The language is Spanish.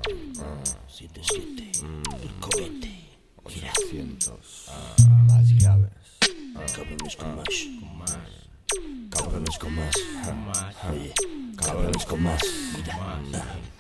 7-7, el cohete. Gira. 800 más graves. Cabrones con más. Cabrones con más. Oye, cabrones con más. Mira.